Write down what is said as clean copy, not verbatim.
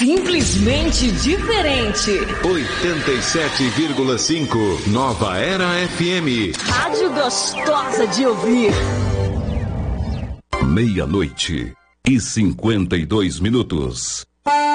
Simplesmente diferente. 87,5 Nova Era FM. Rádio gostosa de ouvir. 00:52.